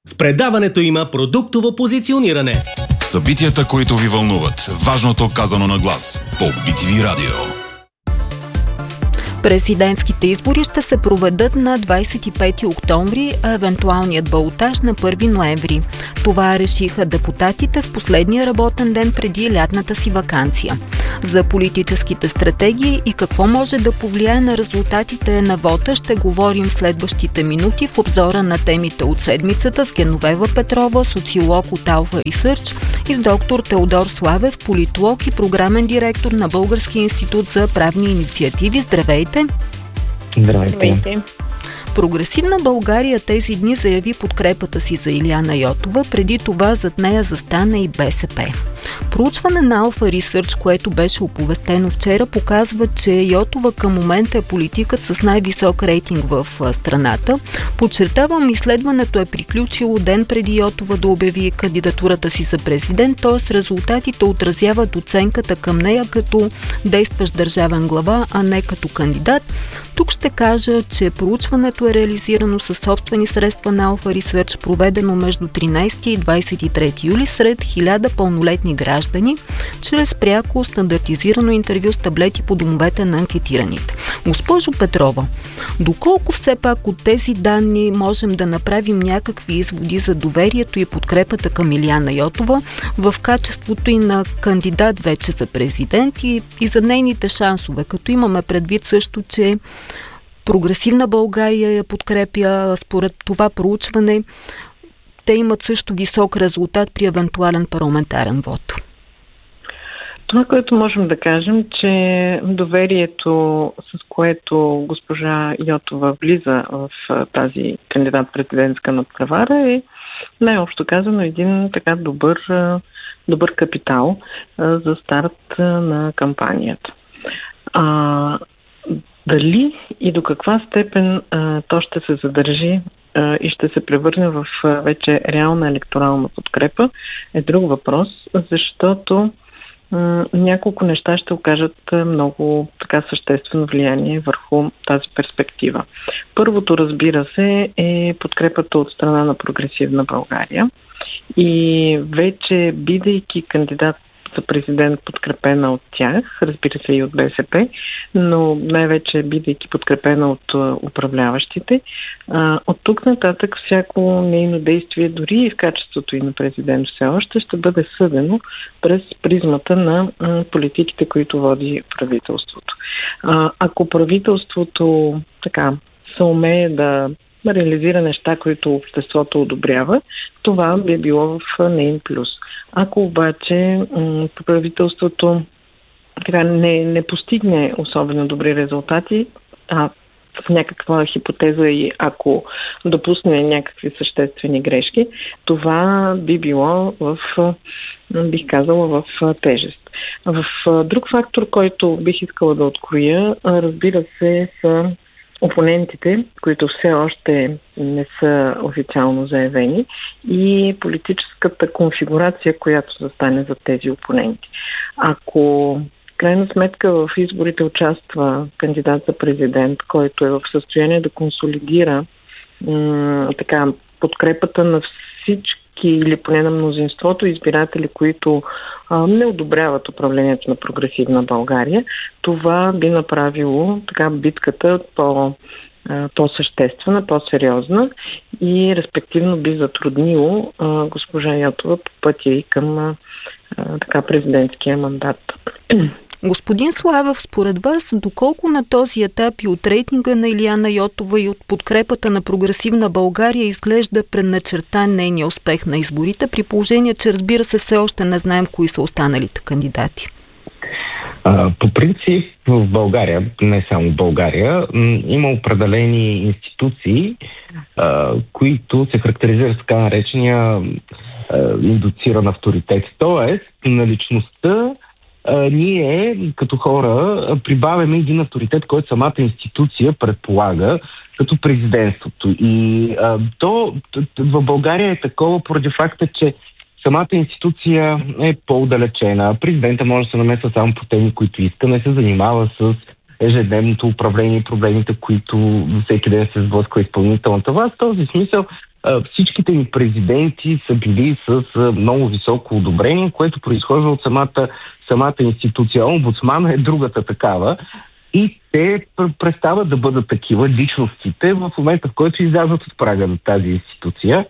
В предаването има продуктово позициониране. Събитията, които ви вълнуват. Важното казано на глас. По BTV Радио. Президентските избори ще се проведат на 25 октомври, а евентуалният балотаж на 1 ноември. Това решиха депутатите в последния работен ден преди лятната си ваканция. За политическите стратегии и какво може да повлияе на резултатите на вота ще говорим в следващите минути в обзора на темите от седмицата с Геновева Петрова, социолог от Alpha Research, и с доктор Теодор Славев, политолог и програмен директор на Българския институт за правни инициативи. Здравейте! Здравейте! Прогресивна България тези дни заяви подкрепата си за Илияна Йотова, преди това зад нея застана и БСП. Проучване на Alpha Research, което беше оповестено вчера, показва, че Йотова към момента е политикът с най-висок рейтинг в страната. Подчертавам, изследването е приключило ден преди Йотова да обяви кандидатурата си за президент, т.е. резултатите отразяват оценката към нея като действащ държавен глава, а не като кандидат. Тук ще кажа, че проучването е реализирано със собствени средства на Alpha Research, проведено между 13 и 23 юли сред 1000 пълнолетни граждани, чрез пряко стандартизирано интервю с таблети по домовете на анкетираните. Госпожо Петрова, доколко все пак от тези данни можем да направим някакви изводи за доверието и подкрепата към Илияна Йотова в качеството и на кандидат вече за президент и за нейните шансове, като имаме предвид също, че Прогресивна България я подкрепя според това проучване. Те имат също висок резултат при евентуален парламентарен вод. Това, което можем да кажем, че доверието, с което госпожа Йотова влиза в тази кандидат-президентска надпревара, е най-общо казано един така добър капитал за старт на кампанията. Дали и до каква степен то ще се задържи и ще се превърне в вече реална електорална подкрепа е друг въпрос, защото няколко неща ще окажат много така съществено влияние върху тази перспектива. Първото, разбира се, е подкрепата от страна на Прогресивна България и вече бидейки кандидат за президент, подкрепена от тях, разбира се и от БСП, но най-вече бидейки подкрепена от управляващите. От тук нататък всяко нейно действие, дори и в качеството и на президент все още, ще бъде съдено през призмата на политиките, които води правителството. Ако правителството така се умее да реализира неща, които обществото одобрява, това би било в нейн плюс. Ако обаче правителството не постигне особено добри резултати, в някаква хипотеза и ако допусне някакви съществени грешки, това би било бих казала, в тежест. В друг фактор, който бих искала да откроя, разбира се, са опонентите, които все още не са официално заявени, и политическата конфигурация, която застане за тези опоненти. Ако в крайна сметка в изборите участва кандидат за президент, който е в състояние да консолидира подкрепата на всички или поне на мнозинството избиратели, които не одобряват управлението на Прогресивна България, това би направило битката по-съществена, по-сериозна и респективно би затруднило госпожа Йотова по пътя и към президентския мандат. Господин Славев, според вас, доколко на този етап и от рейтинга на Илияна Йотова и от подкрепата на Прогресивна България изглежда предначертан нейния успех на изборите, при положение, че разбира се все още не знаем кои са останалите кандидати? По принцип в България, не само в България, има определени институции, които се характеризират с така наречения индуциран авторитет. Тоест, на личността ние като хора прибавяме един авторитет, който самата институция предполага, като президентството. И то в България е такова поради факта, че самата институция е по-удалечена. Президента може да се намесва само по теми, които иска, не се занимава с ежедневното управление и проблемите, които всеки ден се сблъсква изпълнителната власт. В този смисъл всичките ни президенти са били с много високо одобрение, което произхожда от самата институция. Омбудсман е другата такава. И те престават да бъдат такива личностите в момента, в който излязат от прага на тази институция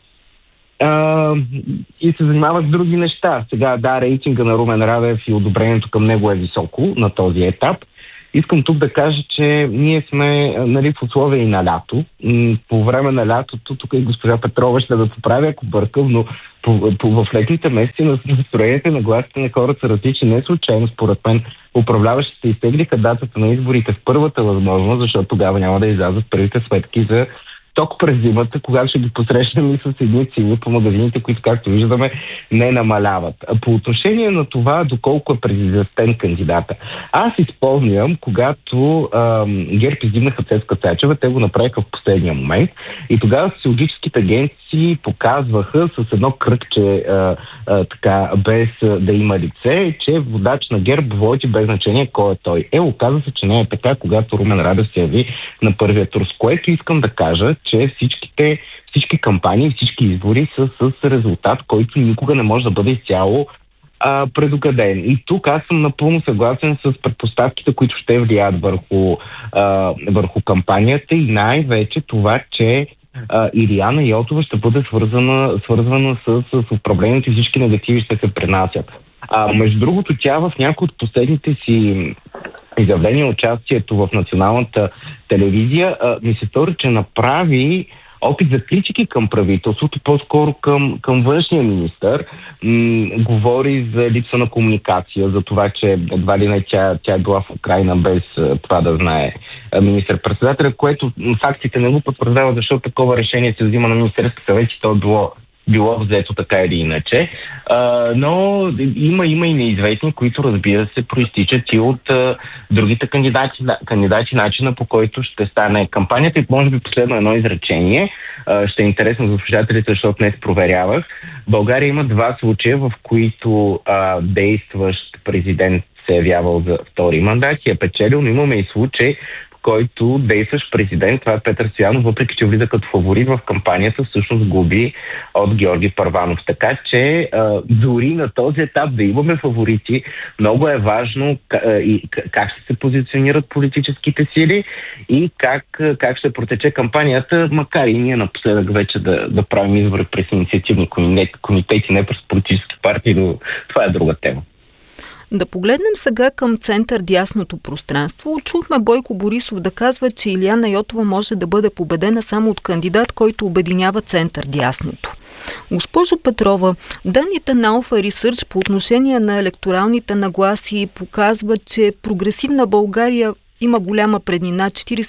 и се занимават с други неща. Сега, да, рейтинга на Румен Радев и одобрението към него е високо на този етап. Искам тук да кажа, че ние сме в условия и на лято. По време на лятото, тук и госпожа Петрова ще да поправя, ако бъркам, но в летните месеци настроенията на гласите на хората са различни. Не случайно, според мен, управляващите изтеглиха датата на изборите в първата възможност, защото тогава няма да излязат първите сметки за ток през зимата, когато ще ги посрещнем и с едни цени по магазините, които, както виждаме, не намаляват. По отношение на това, доколко е президентен кандидата, аз изпомням, когато ГЕРБ издигнаха Цецка Цачева, те го направиха в последния момент и тогава социологическите агенции показваха с едно кръгче така, без да има лице, че водач на ГЕРБ води без значение кой е той. Оказа се, че не е така, когато Румен Радев се яви на първия тур, с което искам да кажа, че всички кампании, всички избори са с резултат, който никога не може да бъде изцяло предугаден. И тук аз съм напълно съгласен с предпоставките, които ще влияят върху кампанията и най-вече това, че Илияна Йотова ще бъде свързвана с управлението и всички негативи ще се пренасят. Между другото, тя в някои от последните си изявления участието в националната телевизия ми се стори, че направи опит за критики към правителството, по-скоро към външния министър. Говори за липса на комуникация, за това, че едва ли не тя е била в Украйна без това да знае министър-председателя, което фактите не го потвърждава, защото такова решение се взима на Министерски съвет и то е било взето така или иначе. Но има и неизвестни, които, разбира се, проистичат и от другите кандидати, начина по който ще стане кампанията. И може би последно едно изречение. Ще е интересно за слушателите, защото днес проверявах. В България има 2 случая, в които действащ президент се е явявал за втори мандат и е печелил, но имаме и случай, който действащ президент, това е Петър Стоянов, въпреки че влиза като фаворит в кампанията, всъщност губи от Георги Първанов. Така че дори на този етап да имаме фаворити, много е важно как ще се позиционират политическите сили и как ще протече кампанията, макар и ние напоследък вече да правим избори през инициативни комитети, не през политически партии, но това е друга тема. Да погледнем сега към център-дясното пространство. Чухме Бойко Борисов да казва, че Илияна Йотова може да бъде победена само от кандидат, който обединява център-дясното. Госпожо Петрова, данните на Alpha Research по отношение на електоралните нагласи показват, че прогресивна България има голяма преднина,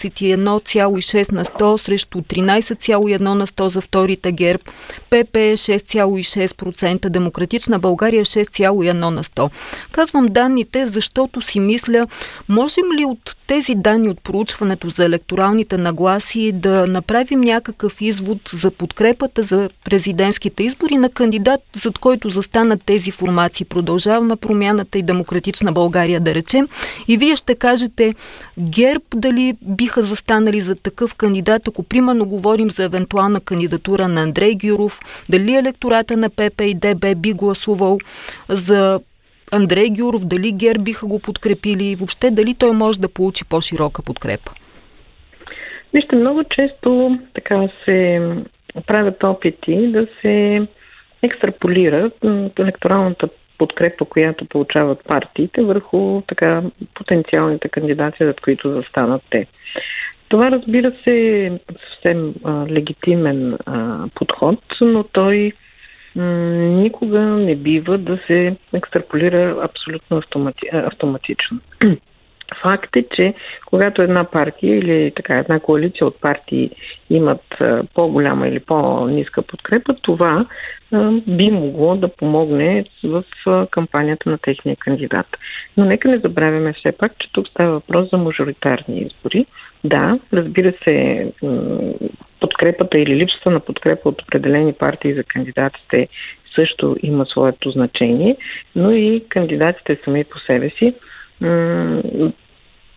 41,6 на 100 срещу 13,1 на 100 за вторите ГЕРБ, ПП 6,6%, Демократична България 6,1 на 100. Казвам данните, защото си мисля, можем ли от тези данни от проучването за електоралните нагласи да направим някакъв извод за подкрепата за президентските избори на кандидат, зад който застанат тези формации? Продължаваме Промяната и Демократична България, да речем. И вие ще кажете, ГЕРБ дали биха застанали за такъв кандидат, ако примерно говорим за евентуална кандидатура на Андрей Гюров, дали електората на ПП и ДБ би гласувал за Андрей Гюров, дали ГЕРБ биха го подкрепили и въобще дали той може да получи по-широка подкрепа? Вижте, много често така се правят опити да се екстраполира електоралната подкрепа, която получават партиите върху така потенциалните кандидати, зад които застанат те. Това, разбира се, е съвсем легитимен подход, но той никога не бива да се екстраполира абсолютно автоматично. Факт е, че когато една партия или така една коалиция от партии имат по-голяма или по-ниска подкрепа, това би могло да помогне в кампанията на техния кандидат. Но нека не забравяме все пак, че тук става въпрос за мажоритарни избори. Да, разбира се, подкрепата или липсата на подкрепа от определени партии за кандидатите също има своето значение, но и кандидатите сами по себе си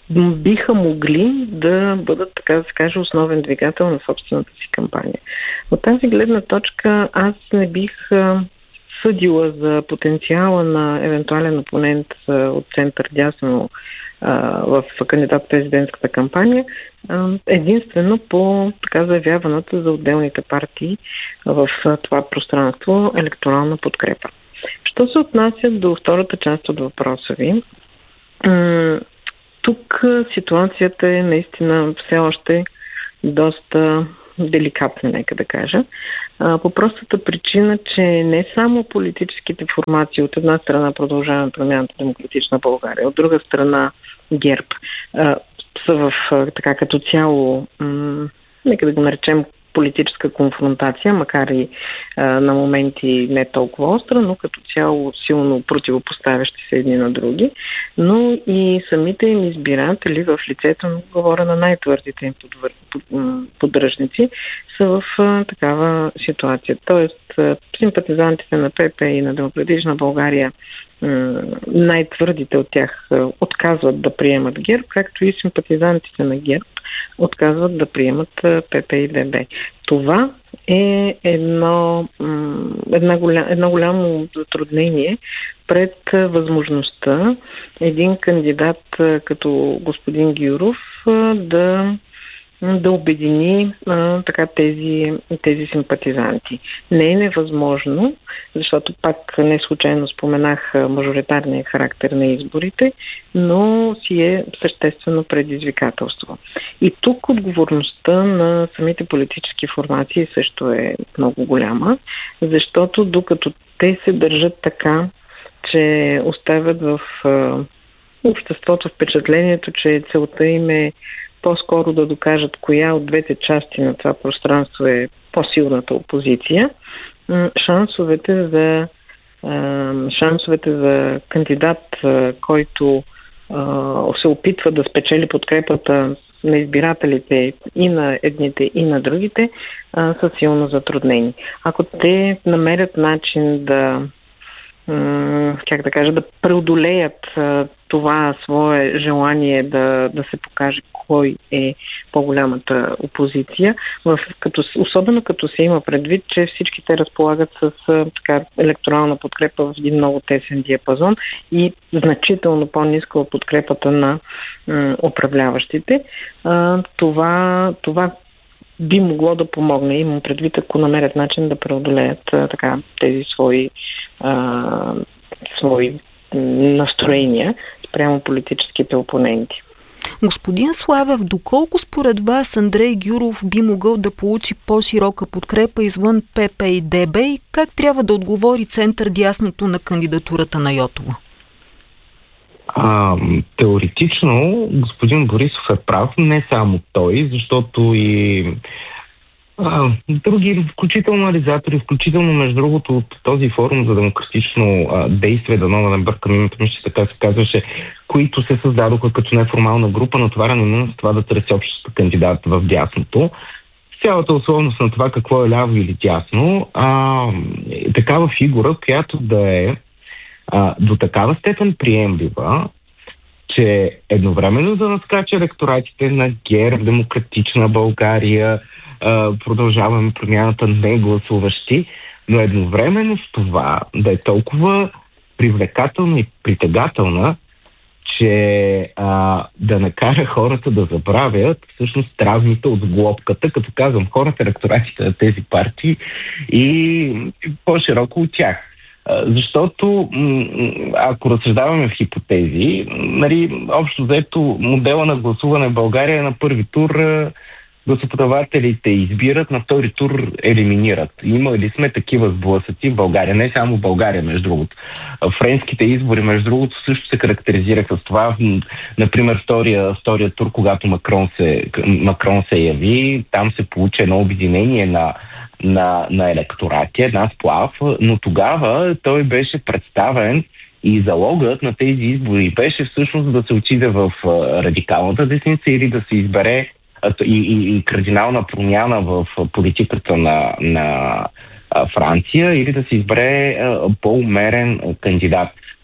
биха могли да бъдат, така да се каже, основен двигател на собствената си кампания. От тази гледна точка аз не бих съдила за потенциала на евентуален опонент от център-дясно в кандидат-президентската кампания, единствено по така заявяваната за отделните партии в това пространство електорална подкрепа. Що се отнася до втората част от въпроса ви, тук ситуацията е наистина все още доста деликатна, нека да кажа. По простата причина, че не само политическите формации, от една страна Продължаваме промяната, Демократична България, от друга страна ГЕРБ, са в така като цяло, нека да го наречем политическа конфронтация, макар и на моменти не толкова остра, но като цяло силно противопоставящи се едни на други, но и самите им избиратели в лицето, говоря на най-твърдите им поддръжници, са в такава ситуация. Тоест, симпатизантите на ПП и на Демократична България, най-твърдите от тях отказват да приемат ГЕРБ, както и симпатизантите на ГЕРБ отказват да приемат ПП и ДБ. Това е едно голямо затруднение пред възможността един кандидат като господин Гюров да обедини така тези симпатизанти. Не е невъзможно, защото пак не случайно споменах мажоритарния характер на изборите, но си е съществено предизвикателство. И тук отговорността на самите политически формации също е много голяма, защото докато те се държат така, че оставят в обществото впечатлението, че целта им е по-скоро да докажат коя от двете части на това пространство е по-силната опозиция, шансовете за кандидат, който се опитва да спечели подкрепата на избирателите и на едните, и на другите, са силно затруднени. Ако те намерят начин да преодолеят това свое желание да се покаже кой е по-голямата опозиция, особено като се има предвид, че всички те разполагат с електорална подкрепа в един много тесен диапазон и значително по-ниска от подкрепата на управляващите. Това би могло да помогне, имам предвид, ако намерят начин да преодолеят тези свои настроения спрямо политическите опоненти. Господин Славев, доколко според вас Андрей Гюров би могъл да получи по-широка подкрепа извън ПП и ДБ и как трябва да отговори център-дясното на кандидатурата на Йотова? Теоретично господин Борисов е прав, не само той, защото и други, включително анализатори, включително между другото от този форум за демократично действие, да нова не бъркам името ми, че така се казваше, които се създадоха като неформална група, натоварена с това да търси общата кандидат в дясното. Цялата условност на това какво е ляво или дясно, такава фигура, която да е до такава степен приемлива, че едновременно да надскача електоратите на ГЕРБ, Демократична България, Продължаваме промяната, не гласуващи, но едновременно с това да е толкова привлекателна и притегателна, че да накара хората да забравят всъщност травмите от сглобката, като казвам хората, електоратите на тези партии и по-широко от тях. Защото ако разсъждаваме в хипотези, общо взето модела на гласуване в България на първи тур гласоподавателите избират, на втори тур елиминират. Имали сме такива сблъсъци в България, не само в България, между другото. Френските избори, между другото, също се характеризираха с това. Например, втория тур, когато Макрон се яви, там се получи едно обединение на електорати, една сплав, но тогава той беше представен и залогът на тези избори беше всъщност да се отиде в радикалната десница или да се избере и кардинална промяна в политиката на Франция или да се избере по-умерен кандидат.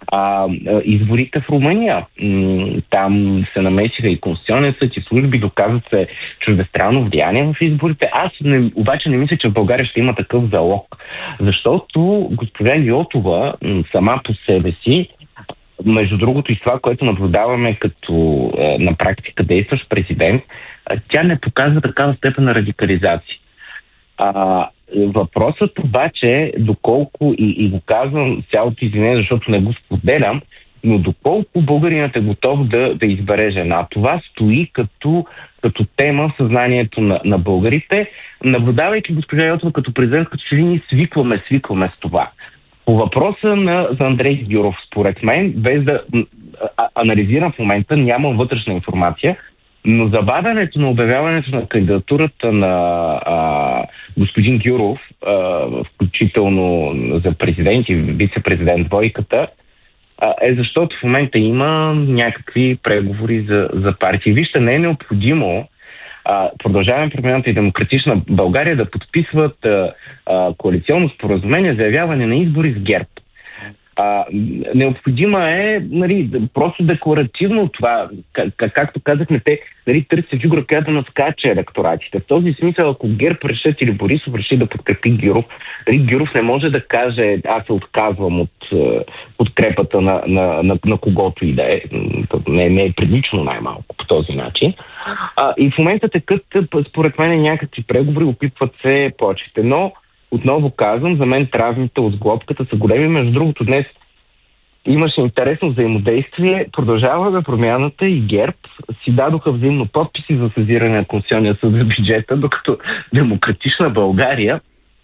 Изборите в Румъния. Там се намесиха и Конституционен съд, и служби, доказват се чуждестранно влияние в изборите. Обаче не мисля, че в България ще има такъв залог. Защото госпожа Йотова сама по себе си, между другото и това, което наблюдаваме като на практика действащ президент, тя не показва такава степен на радикализация. Въпросът обаче, доколко, и го казвам цялото извинение, защото не го споделям, но доколко българинът е готов да избере жена. Това стои като тема в съзнанието на българите. Наблюдавайки госпожа Йотова като президент, като че ли ние свикваме с това. По въпроса за Андрей Гюров, според мен, без да анализирам в момента, нямам вътрешна информация, но забавянето на обявяването на кандидатурата на господин Гюров, включително за президент и вице-президент двойката, е защото в момента има някакви преговори за партии. Вижте, не е необходимо Продължаваме промяната и Демократична България да подписват коалиционно споразумение за явяване на избори с ГЕРБ. Необходима е просто декларативно това, както казахме, те търсят фигура, която да наскача електоратите. В този смисъл, ако ГЕРБ решат или Борисов реши да подкрепи Гюров, Гюров не може да каже аз се отказвам от подкрепата на когото и да е. Не е прилично най-малко по този начин. И в момента текат, според мен, някакви преговори, опитват се почвите. Но отново казвам, за мен травмите от сглобката са големи. Между другото, днес имаше интересно взаимодействие. Продължава промяната и ГЕРБ си дадоха взаимно подписи за сезиране на Конституционния съд за бюджета, докато Демократична България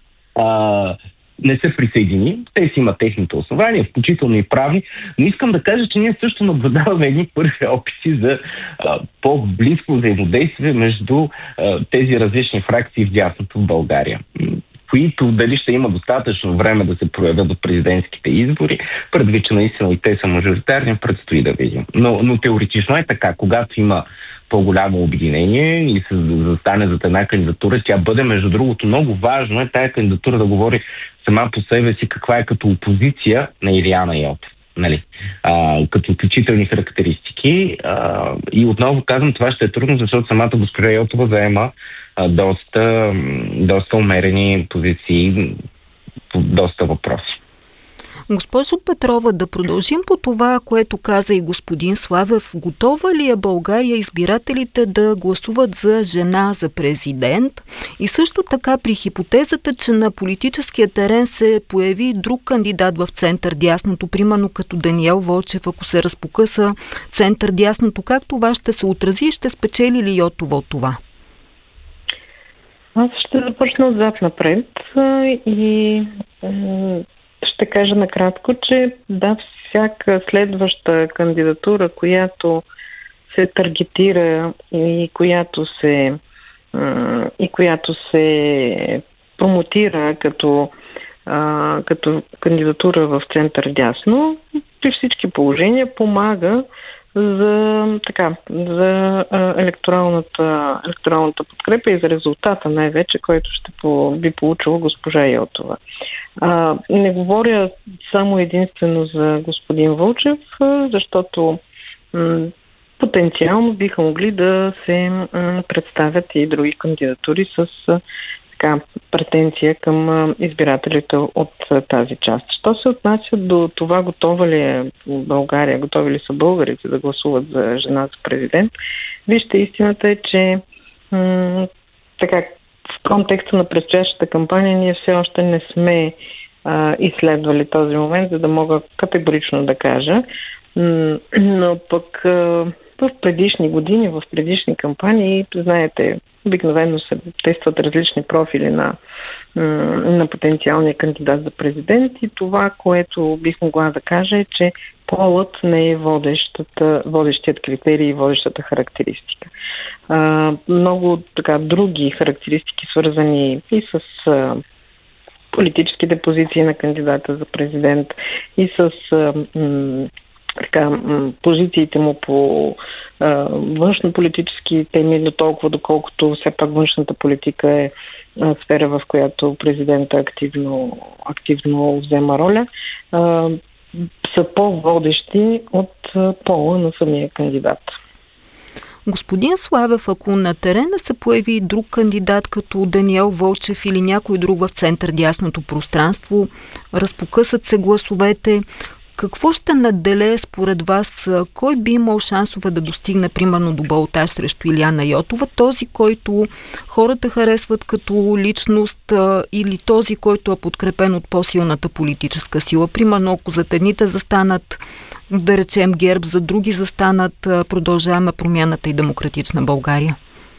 не се присъедини. Те си имат техните основания, включително и правни. Но искам да кажа, че ние също наблюдаваме едни първи описи за по-близко взаимодействие между тези различни фракции в дясното в България, които дали ще има достатъчно време да се проведат до президентските избори, предвид, че наистина и те са мажоритарни, предстои да видим. Но теоретично е така. Когато има по-голямо обединение и се застане зад една кандидатура, тя бъде, между другото, много важно е тая кандидатура да говори сама по себе си каква е като опозиция на Илияна Йотова. Като отличителни характеристики. И отново казвам, това ще е трудно, защото самата госпожа Йотова заема доста умерени позиции по доста въпроси. Госпожо Петрова, да продължим по това, което каза и господин Славев. Готова ли е България избирателите да гласуват за жена за президент? И също така при хипотезата, че на политическия терен се появи друг кандидат в център-дясното, примерно като Даниел Вълчев, ако се разпокъса център-дясното, как това ще се отрази и ще спечели ли Йотова от това? Аз ще започна отзад напред и ще кажа накратко, че да, всяка следваща кандидатура, която се таргетира и която се промотира като кандидатура в център дясно, при всички положения помага за електоралната подкрепа и за резултата най-вече, който ще би получила госпожа Йотова. Не говоря само единствено за господин Вълчев, защото потенциално биха могли да се представят и други кандидатури с претенция към избирателите от тази част. Що се отнася до това, готова ли е България, готови ли са българите да гласуват за жена за президент, вижте, истината е, че в контекста на предстоящата кампания ние все още не сме изследвали този момент, за да мога категорично да кажа. Но пък в предишни години, в предишни кампании, знаете, обикновено се тестват различни профили на потенциалния кандидат за президент и това, което бих могла да кажа е, че полът не е водещият критерий и водещата характеристика. Много други характеристики, свързани и с политическите позиции на кандидата за президент и с позициите му по външно-политически теми, до толкова доколкото все пак външната политика е сфера, в която президента активно взема роля. са по-водещи от пола на самия кандидат. Господин Славев, ако на терена се появи друг кандидат като Даниел Вълчев или някой друг в център-дясното пространство, разпокъсат се гласовете, какво ще надделее според вас? Кой би имал шансове да достигне примерно до балотаж срещу Илияна Йотова? Този, който хората харесват като личност или този, който е подкрепен от по-силната политическа сила? Примерно, ако зад едните застанат, да речем ГЕРБ, за други застанат Продължаваме промяната и Демократична България?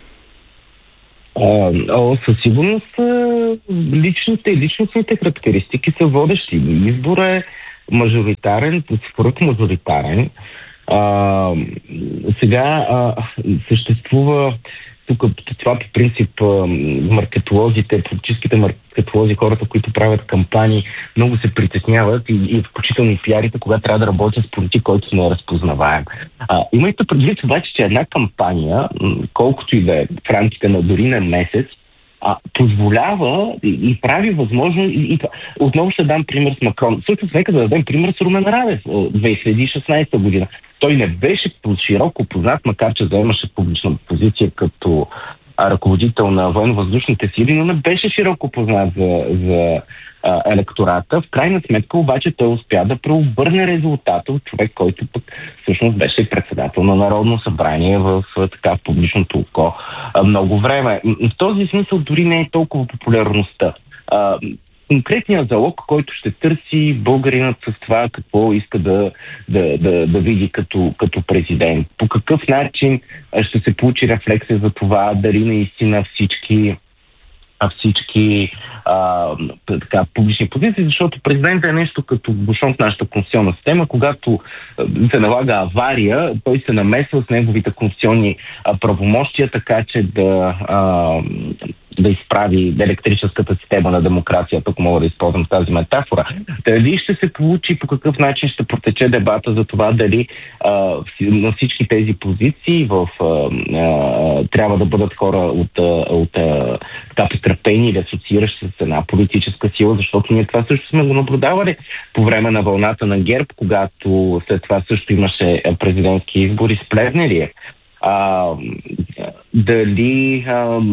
Със сигурност личностните характеристики са водещи. Избора е мажоритарен, свръхмажоритарен. Сега съществува тук това по принцип маркетолозите, политическите маркетолози, хората, които правят кампании, много се притесняват и включително и пиарите, когато трябва да работят с политик, който не е разпознаваем. Имайте предвид обаче, че една кампания, колкото и да е в рамките на дори на месец, позволява и прави възможно и отново ще дам пример с Макрон. Също нека да дадем пример с Румен Радев 2016 година. Той не беше широко познат, макар че заемаше публична позиция като ръководител на военно-въздушните сили, но не беше широко познат за електората. В крайна сметка обаче той успя да преобърне резултата от човек, който пък всъщност беше председател на Народно събрание в така публичното око много време. В този смисъл дори не е толкова популярността. Конкретният залог, който ще търси българинът с това какво иска да види като президент. По какъв начин ще се получи рефлексия за това дали наистина всички публични позиции, защото президентът е нещо като бушон в нашата конституционна система. Когато се налага авария, той се намесва с неговите конституционни правомощия, така че да изправи електрическата система на демокрацията, ако мога да използвам тази метафора. Дали ще се получи, по какъв начин ще протече дебата за това дали на всички тези позиции трябва да бъдат хора от подкрепени или асоцииращи с една политическа сила, защото ние това също сме го наблюдавали по време на вълната на ГЕРБ, когато след това също имаше президентски избори с Плевнелиев. Дали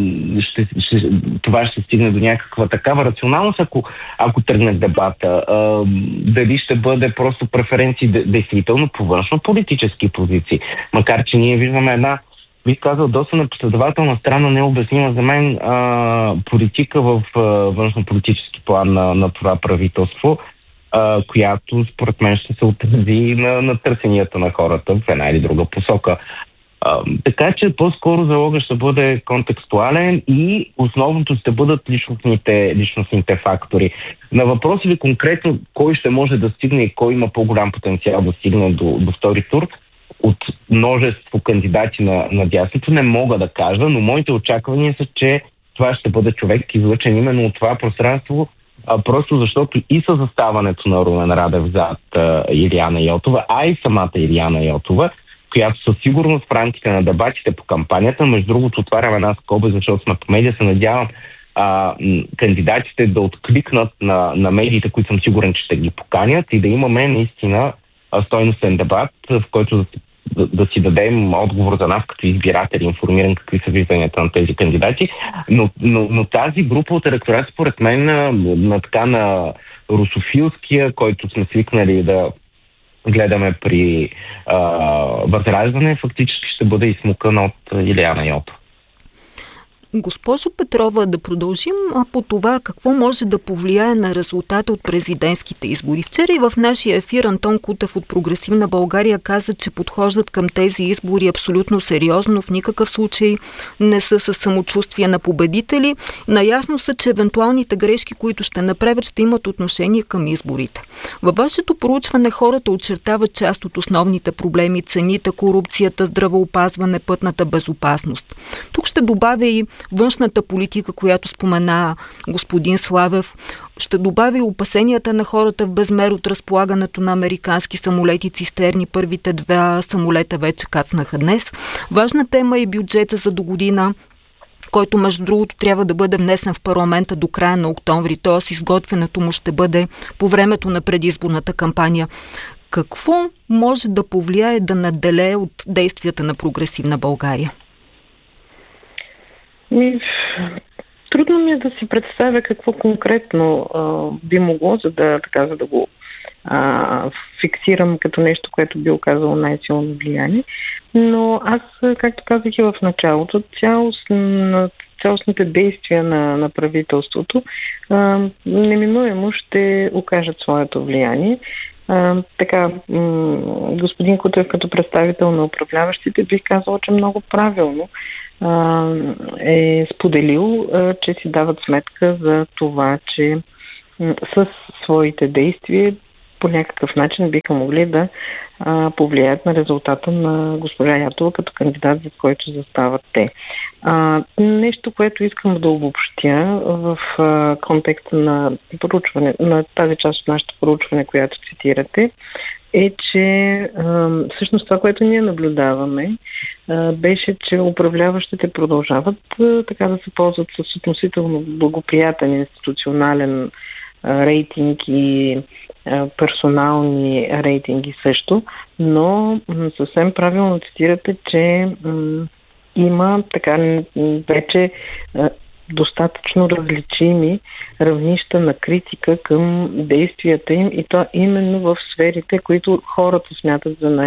това ще стигне до някаква такава рационалност, ако тръгне дебата. Дали ще бъде просто преференции действително по външно-политически позиции. Макар че ние виждаме една, бих казал, доста непоследователна страна, необяснима за мен политика в външно-политически план на това правителство, която според мен ще се отрази на търсенията на хората в една или друга посока. Така че по-скоро залога ще бъде контекстуален и основното ще бъдат личностните фактори. На въпроса ви конкретно кой ще може да стигне и кой има по-голям потенциал да стигне до втори тур, от множество кандидати на дясното не мога да кажа, но моите очаквания са, че това ще бъде човек излъчен именно от това пространство, просто защото и със заставането на Румен Радев зад Илияна Йотова, а и самата Илияна Йотова, която със сигурност в рамките на дебатите по кампанията, между другото отварям една скоба, защото сме по медия, се надявам кандидатите да откликнат на медиите, които съм сигурен, че ще ги поканят и да имаме наистина стойностен дебат, в който да си дадем отговор за нас като избиратели, информиран какви са вижданията на тези кандидати. Но тази група от електорат, според мен, на русофилския, който сме свикнали да гледаме при Възраждане, фактически ще бъде изсмукан от Илияна Йотова. Госпожо Петрова, да продължим по това какво може да повлияе на резултата от президентските избори. Вчера и в нашия ефир Антон Кутев от Прогресивна България каза, че подхождат към тези избори абсолютно сериозно, в никакъв случай не са със самочувствие на победители. Наясно са, че евентуалните грешки, които ще направят, ще имат отношение към изборите. Във вашето проучване хората очертават част от основните проблеми: цените, корупцията, здравеопазване, пътната безопасност. Тук ще добавя и външната политика, която спомена господин Славев. Ще добави опасенията на хората в безмер от разполагането на американски самолети цистерни. Първите 2 самолета вече кацнаха днес. Важна тема е бюджета за догодина. който между другото трябва да бъде внесен в парламента до края на октомври, т.е. изготвянето му ще бъде по времето на предизборната кампания. Какво може да повлияе да надделее от действията на Прогресивна България? Трудно ми е да си представя какво конкретно би могло, за да го фиксирам като нещо, което би оказало най-силно влияние. Но аз, както казах и в началото, цялостните действия на правителството неминуемо ще окажат своето влияние. Господин Кутев като представител на управляващите бих казала, че много правилно е споделил, че си дават сметка за това, че с своите действия по някакъв начин биха могли да повлияят на резултата на госпожа Йотова като кандидат, за който застават те. Нещо, което искам да обобщя в контекста на проучване, на тази част от нашето проучване, която цитирате, е, че всъщност това, което ние наблюдаваме, беше, че управляващите продължават така да се ползват с относително благоприятен институционален рейтинг и персонални рейтинги също, но съвсем правилно цитирате, че има така вече достатъчно различими равнища на критика към действията им и то именно в сферите, които хората смятат за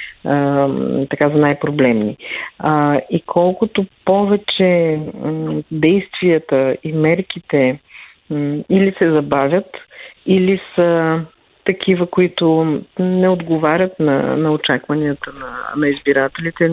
най-проблемни. И колкото повече действията и мерките или се забавят, или са такива, които не отговарят на очакванията на избирателите,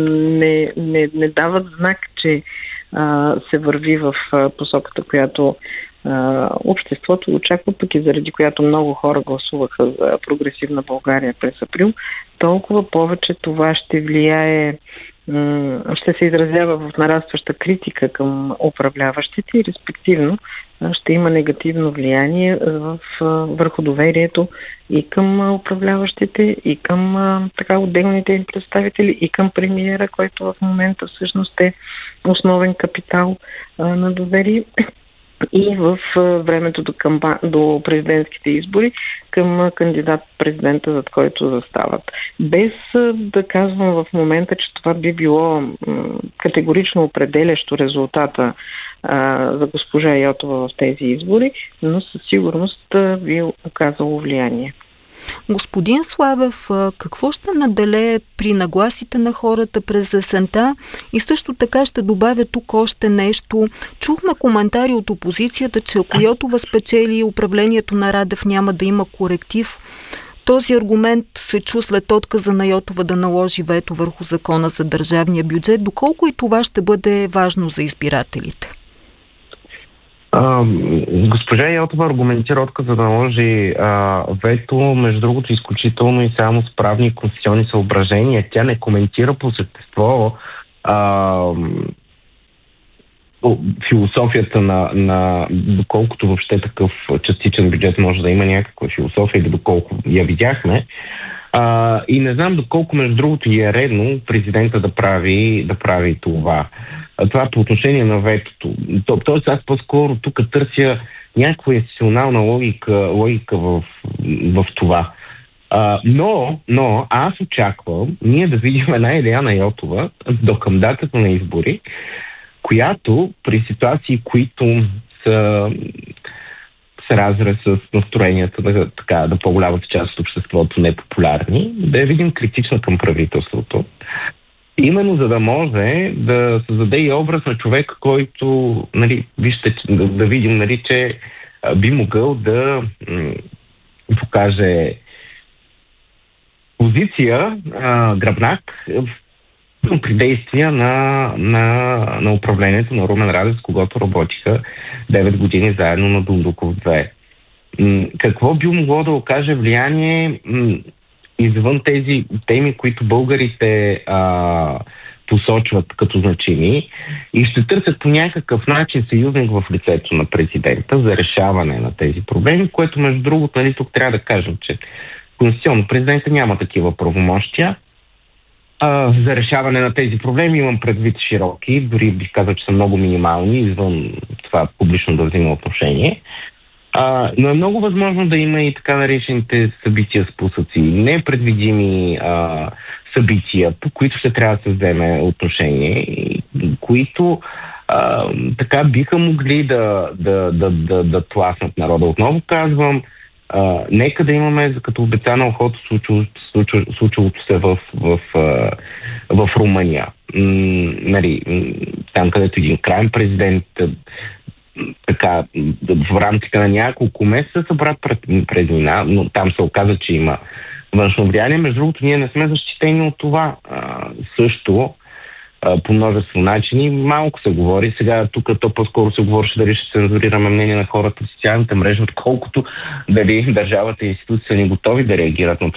не дават знак, че се върви в посоката, която обществото очаква, пък и заради която много хора гласуваха за Прогресивна България през април, толкова повече това ще влияе, ще се изразява в нарастваща критика към управляващите и респективно ще има негативно влияние върху доверието и към управляващите, и към отделните им представители, и към премиера, който в момента всъщност е основен капитал на доверие. И в времето до президентските избори към кандидат-президента, зад който застават. Без да казвам в момента, че това би било категорично определящо резултата за госпожа Йотова в тези избори, но със сигурност би оказало влияние. Господин Славев, какво ще наделее при нагласите на хората през есента? И също така ще добавя тук още нещо. Чухме коментари от опозицията, че ако Йотова спечели управлението на Радев, няма да има коректив. Този аргумент се чу след отказа на Йотова да наложи вето върху закона за държавния бюджет. Доколко и това ще бъде важно за избирателите? Госпожа Йотова аргументира отказа да наложи вето, между другото, изключително и само с правни и конституционни съображения. Тя не коментира по същество философията на доколкото въобще такъв частичен бюджет може да има някаква философия или доколко я видяхме. И не знам доколко, между другото, е редно президента да прави това. Това по отношение на ветото. Тоест аз по-скоро тук търся някаква институционална логика в това. Но аз очаквам ние да видим една Илияна Йотова до към датата на избори, която при ситуации, които са разрез с настроенията на по-голямата част от обществото непопулярни, да я видим критична към правителството. Именно за да може да създаде и образ на човек, който, вижте, да видим, че би могъл да покаже позиция, гръбнак при действия на управлението на Румен Радев, с когото работиха 9 години заедно на Дундуков 2. Какво би могло да окаже влияние извън тези теми, които българите посочват като значими и ще търсят по някакъв начин съюзник в лицето на президента за решаване на тези проблеми, което между другото, тук трябва да кажем, че конституционно президента няма такива правомощия, за решаване на тези проблеми. Имам предвид широки, дори бих казал, че са много минимални, извън това публично да взима отношение. Но е много възможно да има и така наречените събития спусъци, непредвидими събития, по които ще трябва да се вземе отношение, които така биха могли да тласнат народа. Отново казвам, нека да имаме като обецана охота случилото се в Румъния. Там, където един краен президент така, в рамките на няколко месеца са брат празнина, но там се оказа, че има външно влияние. Между другото, ние не сме защитени от това. Също по множество начини малко се говори. Сега тук то по-скоро се говореше дали ще цензурираме мнение на хората в социалните мрежи, отколкото дали държавата и институциите са ни готови да реагират на